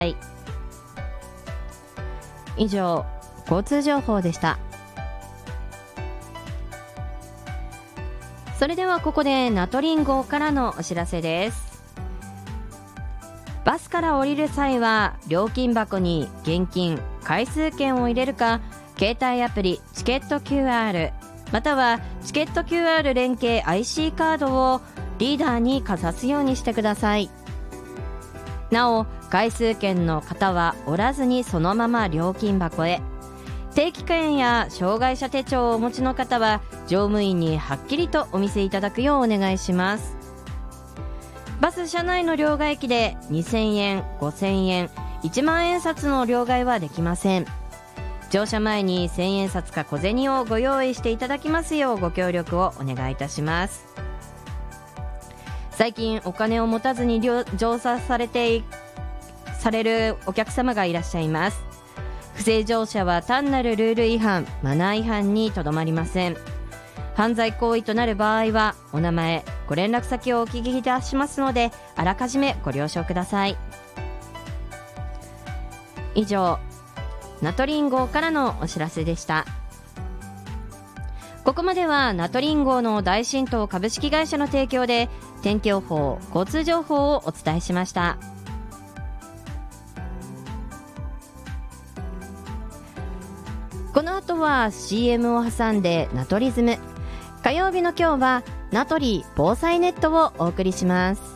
以上、交通情報でした。それではここでナトリン号からのお知らせです。バスから降りる際は料金箱に現金、回数券を入れるか、携帯アプリチケット QR またはチケット QR 連携 IC カードをリーダーにかざすようにしてください。なお、回数券の方は折らずにそのまま料金箱へ。定期券や障害者手帳をお持ちの方は乗務員にはっきりとお見せいただくようお願いします。バス車内の両替機で2000円、5000円、1万円札の両替はできません。乗車前に1000円札か小銭をご用意していただきますようご協力をお願いいたします。最近お金を持たずに乗車されるお客様がいらっしゃいます。不正乗車は単なるルール違反、マナー違反にとどまりません。犯罪行為となる場合はお名前、ご連絡先をお聞きいたしますので、あらかじめご了承ください。以上、ナトリン号からのお知らせでした。ここまではナトリン号の大新東株式会社の提供で天気予報、交通情報をお伝えしました。この後は CM を挟んでナトリズム。火曜日の今日はナトリ防災ネットをお送りします。